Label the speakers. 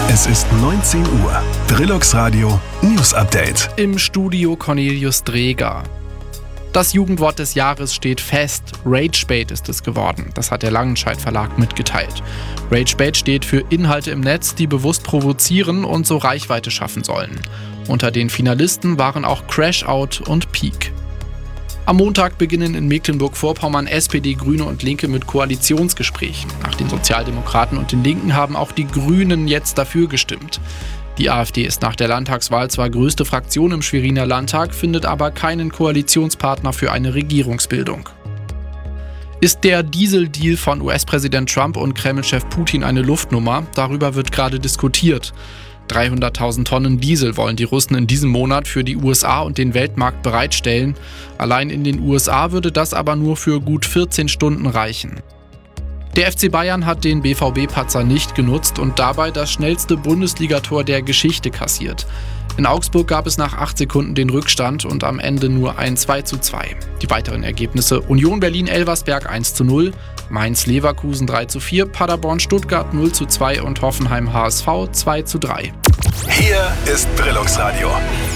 Speaker 1: Es ist 19 Uhr. Drillox Radio News Update.
Speaker 2: Im Studio Cornelius Dreger. Das Jugendwort des Jahres steht fest. Ragebait ist es geworden. Das hat der Langenscheidt Verlag mitgeteilt. Ragebait steht für Inhalte im Netz, die bewusst provozieren und so Reichweite schaffen sollen. Unter den Finalisten waren auch Crashout und Peak. Am Montag beginnen in Mecklenburg-Vorpommern SPD, Grüne und Linke mit Koalitionsgesprächen. Nach den Sozialdemokraten und den Linken haben auch die Grünen jetzt dafür gestimmt. Die AfD ist nach der Landtagswahl zwar größte Fraktion im Schweriner Landtag, findet aber keinen Koalitionspartner für eine Regierungsbildung. Ist der Dieseldeal von US-Präsident Trump und Kreml-Chef Putin eine Luftnummer? Darüber wird gerade diskutiert. 300.000 Tonnen Diesel wollen die Russen in diesem Monat für die USA und den Weltmarkt bereitstellen. Allein in den USA würde das aber nur für gut 14 Stunden reichen. Der FC Bayern hat den BVB-Patzer nicht genutzt und dabei das schnellste Bundesligator der Geschichte kassiert. In Augsburg gab es nach 8 Sekunden den Rückstand und am Ende nur ein 2:2. Die weiteren Ergebnisse: Union Berlin-Elversberg 1:0, Mainz-Leverkusen 3:4, Paderborn-Stuttgart 0:2 und Hoffenheim-HSV 2:3.
Speaker 1: Hier ist Drillox Radio.